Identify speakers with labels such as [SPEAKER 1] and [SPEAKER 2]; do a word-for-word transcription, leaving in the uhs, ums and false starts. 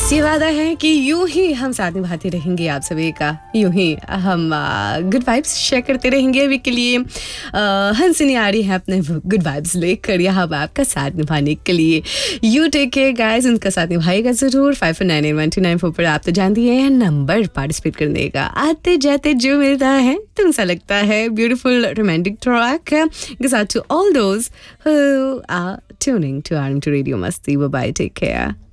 [SPEAKER 1] ये वादा है कि यूं ही हम साथ निभाते रहेंगे आप सभी का, यूं ही हम गुड वाइब्स शेयर करते रहेंगे। अभी के लिए हंसनी आ रही है अपने गुड वाइब्स लेकर यहाँ आपका साथ निभाने के लिए। यू टेक केयर गाइस, उनका साथ निभाएगा जरूर। Five four nine eight one two nine four पर आप तो जानती है नंबर पार्टिसिपेट करने का। आते जाते जो मिलता है तुम सा लगता है ब्यूटीफुल रोमांटिक ट्रैक के साथ to all those who are tuning to R M to radio मस्ती। Bye bye, take care.